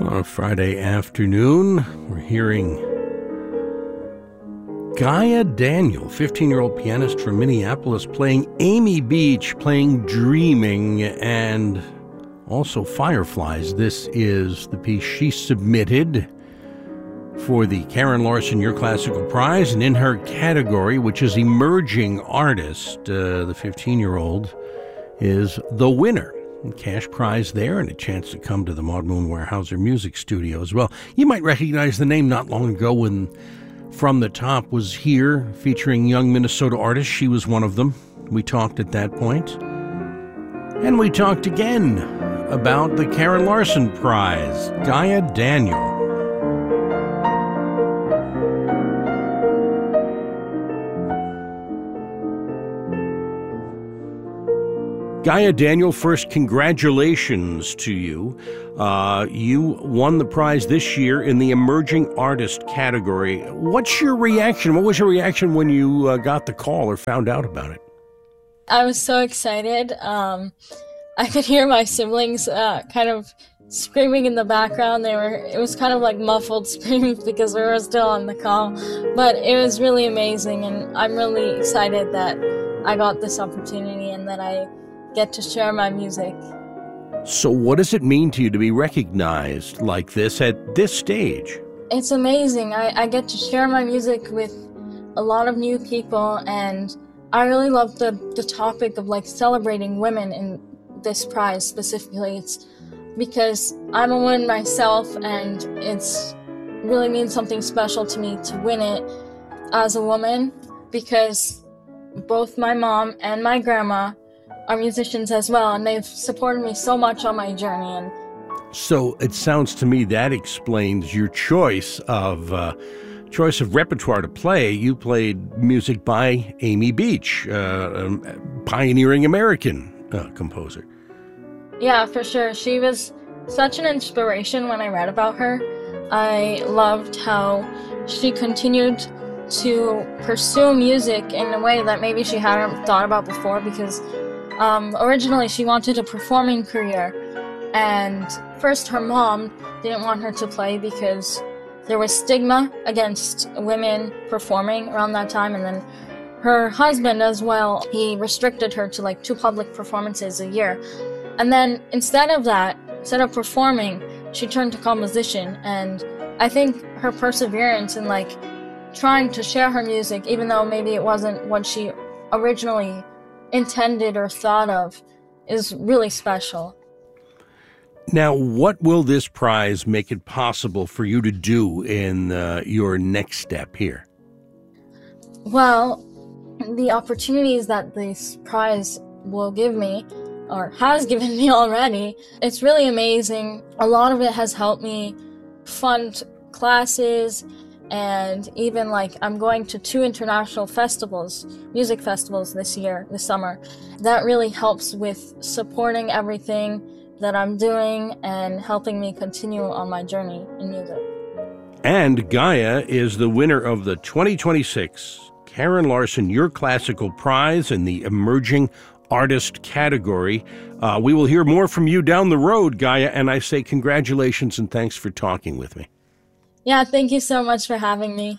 On a Friday afternoon, we're hearing Gaia Daniel, 15-year-old pianist from Minneapolis, playing Amy Beach, playing Dreaming, and also Fireflies. This is the piece she submitted for the Karen Larson Your Classical Prize, and in her category, which is Emerging Artist, the 15-year-old is the winner. Cash prize there and a chance to come to the Maud Moon Weyerhaeuser Music Studio as well. You might recognize the name not long ago when From the Top was here featuring young Minnesota artists. She was one of them. We talked at that point. And we talked again about the Karen Larson Prize, Gaia Daniel. Gaia Daniel, first, congratulations to you. You won the prize this year in the Emerging Artist category. What's your reaction? What was your reaction when you got the call or found out about it? I was so excited. I could hear my siblings kind of screaming in the background. It was kind of like muffled screams because we were still on the call. But it was really amazing, and I'm really excited that I got this opportunity and that I get to share my music. So what does it mean to you to be recognized like this at this stage? It's amazing. I get to share my music with a lot of new people, and I really love the topic of like celebrating women in this prize specifically. It's because I'm a woman myself, and it's really means something special to me to win it as a woman, because both my mom and my grandma are musicians as well, and they've supported me so much on my journey. And so it sounds to me that explains your choice of repertoire to play. You played music by Amy Beach, a pioneering American composer. Yeah, for sure. She was such an inspiration when I read about her. I loved how she continued to pursue music in a way that maybe she hadn't thought about before, because originally she wanted a performing career, and first her mom didn't want her to play because there was stigma against women performing around that time, and then her husband as well, he restricted her to like 2 public performances a year. And then instead of performing, she turned to composition, and I think her perseverance in like trying to share her music, even though maybe it wasn't what she originally intended or thought of, is really special. Now, what will this prize make it possible for you to do in your next step here? Well, the opportunities that this prize will give me, or has given me already, it's really amazing. A lot of it has helped me fund classes, and even like I'm going to 2 international festivals, music festivals this summer. That really helps with supporting everything that I'm doing and helping me continue on my journey in music. And Gaia is the winner of the 2026 Karen Larson Your Classical Prize in the Emerging Artist category. We will hear more from you down the road, Gaia, and I say congratulations and thanks for talking with me. Yeah, thank you so much for having me.